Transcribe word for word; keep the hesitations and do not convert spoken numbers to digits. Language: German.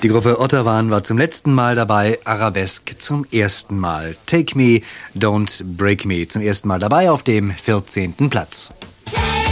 Die Gruppe Ottawan war zum letzten Mal dabei, Arabesque zum ersten Mal. Take Me, Don't Break Me zum ersten Mal dabei auf dem vierzehnten Platz.